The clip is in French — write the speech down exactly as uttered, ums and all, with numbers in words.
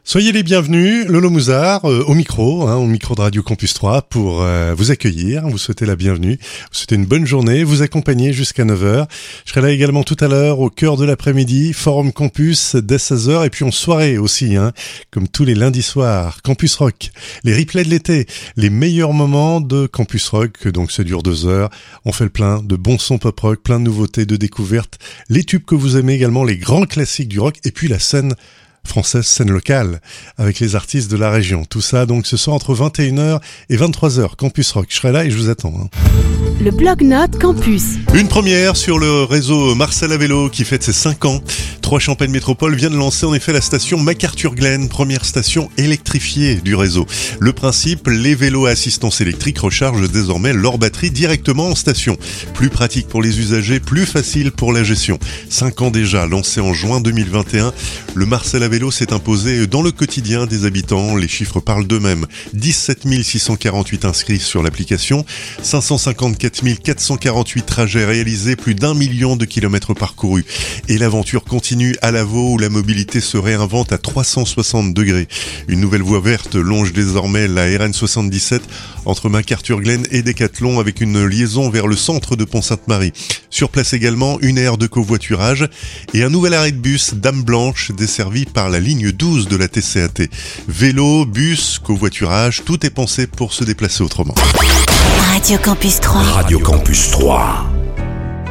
Soyez les bienvenus, Lolo Mouzard, euh, au micro, hein, au micro de Radio Campus trois pour euh, vous accueillir, vous souhaiter la bienvenue, vous souhaiter une bonne journée, vous accompagner jusqu'à neuf heures. Je serai là également tout à l'heure au cœur de l'après-midi, Forum Campus dès seize heures et puis en soirée aussi, hein, comme tous les lundis soirs, Campus Rock, les replays de l'été, les meilleurs moments de Campus Rock, donc ça dure deux heures. On fait le plein de bons sons pop rock, plein de nouveautés, de découvertes, les tubes que vous aimez également, les grands classiques du rock et puis la scène française, scène locale, avec les artistes de la région. Tout ça, donc, ce soir entre vingt et une heures et vingt-trois heures. Campus Rock, je serai là et je vous attends. Hein. Le Blog-Notes Campus. Une première sur le réseau Marcel à vélo qui fête ses cinq ans. Trois Champagne Métropole vient de lancer en effet la station MacArthur-Glen, première station électrifiée du réseau. Le principe, les vélos à assistance électrique rechargent désormais leur batterie directement en station. Plus pratique pour les usagers, plus facile pour la gestion. Cinq ans déjà, lancé en juin deux mille vingt et un, le Marcel à vélo s'est imposé dans le quotidien des habitants. Les chiffres parlent d'eux-mêmes. dix-sept mille six cent quarante-huit inscrits sur l'application, cinq cent cinquante-quatre mille quatre cent quarante-huit trajets réalisés, plus d'un million de kilomètres parcourus. Et l'aventure continue à Lavaux où la mobilité se réinvente à trois cent soixante degrés. Une nouvelle voie verte longe désormais la R N soixante-dix-sept entre MacArthur-Glen et Décathlon avec une liaison vers le centre de Pont-Sainte-Marie. Sur place également, une aire de covoiturage et un nouvel arrêt de bus Dame Blanche desservi par la ligne douze de la T C A T. Vélo, bus, covoiturage, tout est pensé pour se déplacer autrement. Radio Campus trois. Radio Campus trois.